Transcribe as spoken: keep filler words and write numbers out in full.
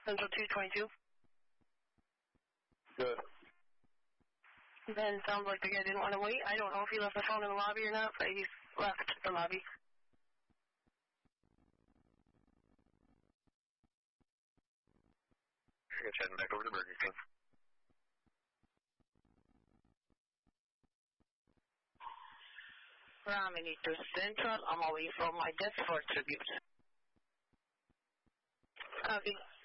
Central two twenty-two. Good. Then sounds like the guy didn't want to wait. I don't know if he left the phone in the lobby or not, but he left the lobby. You're heading back over to Burger King. Romney to Central. I'm away from my desk for tribute. Copy.